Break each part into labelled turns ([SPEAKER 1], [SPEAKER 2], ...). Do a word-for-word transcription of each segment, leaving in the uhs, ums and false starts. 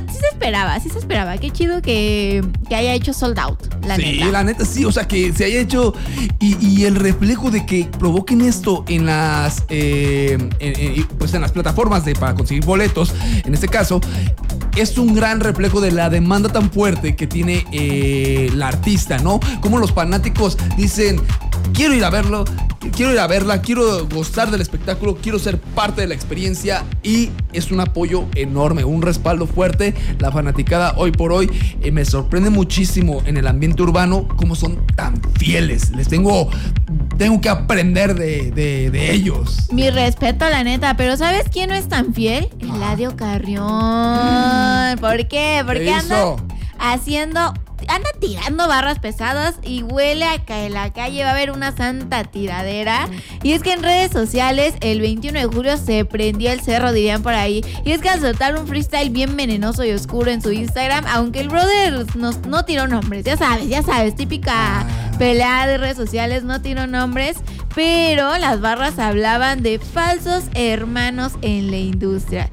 [SPEAKER 1] sí se esperaba, sí se esperaba. Qué chido que, que haya hecho Sold Out, la
[SPEAKER 2] sí,
[SPEAKER 1] neta.
[SPEAKER 2] Sí, la neta sí, o sea, que se haya hecho y, y el reflejo de que provoquen esto en las eh, en, en, pues en las plataformas de, para conseguir boletos, en este caso, es un gran reflejo de la demanda tan fuerte que tiene eh, la artista, ¿no? Como los fanáticos dicen, quiero ir a verlo, quiero ir a verla, quiero gozar del espectáculo, quiero ser parte de la experiencia y es un apoyo enorme, un respaldo fuerte. La fanaticada hoy por hoy eh, me sorprende muchísimo en el ambiente urbano cómo son tan fieles. Les tengo, tengo que aprender de, de, de ellos.
[SPEAKER 1] Mi respeto, la neta, pero ¿sabes quién no es tan fiel? Eladio Carrión. ¿Por qué? Porque
[SPEAKER 2] ¿Qué
[SPEAKER 1] anda
[SPEAKER 2] hizo?
[SPEAKER 1] haciendo... Anda tirando barras pesadas y huele a que en la calle va a haber una santa tiradera. Y es que en redes sociales el veintiuno de julio se prendió el cerro, dirían por ahí. Y es que al soltar un freestyle bien venenoso y oscuro en su Instagram, aunque el brother no, no tiró nombres, ya sabes, ya sabes, típica pelea de redes sociales, no tiró nombres, pero las barras hablaban de falsos hermanos en la industria.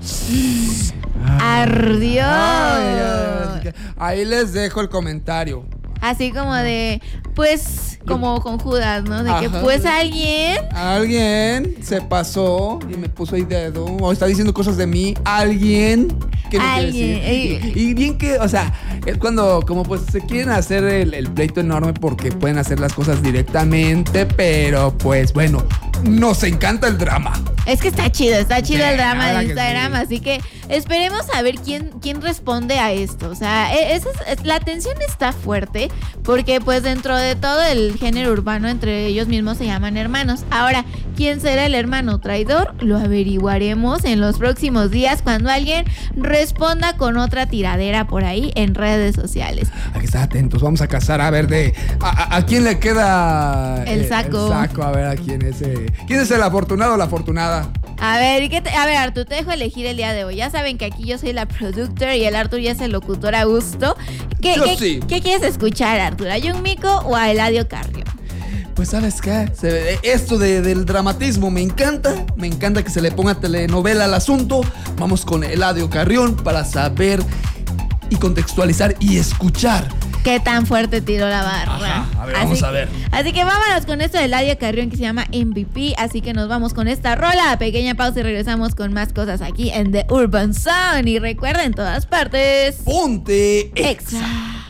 [SPEAKER 1] Ardió.
[SPEAKER 2] Ay, ay, ay. Ahí les dejo el comentario.
[SPEAKER 1] Así como de, pues, como con Judas, ¿no? De que
[SPEAKER 2] Ajá.
[SPEAKER 1] pues alguien...
[SPEAKER 2] Alguien se pasó y me puso ahí dedo o está diciendo cosas de mí. Alguien que no quiere
[SPEAKER 1] Alguien,
[SPEAKER 2] decir. Y, y bien que, o sea, es cuando como pues se quieren hacer el, el pleito enorme porque pueden hacer las cosas directamente, pero pues bueno, nos encanta el drama.
[SPEAKER 1] Es que está chido, está chido
[SPEAKER 2] Sí,
[SPEAKER 1] el drama
[SPEAKER 2] ahora
[SPEAKER 1] de
[SPEAKER 2] que
[SPEAKER 1] Instagram,
[SPEAKER 2] sí.
[SPEAKER 1] así que esperemos a ver quién, quién responde a esto. O sea, e- esa es- la tensión está fuerte porque pues dentro de todo el género urbano entre ellos mismos se llaman hermanos. Ahora, ¿quién será el hermano traidor? Lo averiguaremos en los próximos días cuando alguien responda con otra tiradera por ahí en redes sociales.
[SPEAKER 2] Hay que estar atentos, vamos a cazar a ver de a, a- a quién le queda
[SPEAKER 1] El
[SPEAKER 2] eh,
[SPEAKER 1] saco.
[SPEAKER 2] el saco, a ver a quién es eh, quién es el afortunado o la afortunada.
[SPEAKER 1] A ver, ¿y qué te- a ver, Artur, te dejo elegir el día de hoy. Ya saben que aquí yo soy la productor y el Artur ya es el locutor a gusto. ¿Qué,
[SPEAKER 2] Yo
[SPEAKER 1] qué-
[SPEAKER 2] sí.
[SPEAKER 1] ¿qué quieres escuchar, Artur? ¿A Jung Mico o a Eladio Carrión?
[SPEAKER 2] Pues sabes qué, Se- esto de- del dramatismo me encanta, me encanta que se le ponga telenovela al asunto. Vamos con Eladio Carrión para saber y contextualizar y escuchar.
[SPEAKER 1] ¿Qué tan fuerte tiró la barra?
[SPEAKER 2] Ajá, a ver, vamos a ver.
[SPEAKER 1] Así que vámonos con esto de Eladio Carrión que se llama M V P. Así que nos vamos con esta rola. Pequeña pausa y regresamos con más cosas aquí en The Urban Sound. Y recuerda, en todas partes...
[SPEAKER 2] Ponte
[SPEAKER 1] Exa.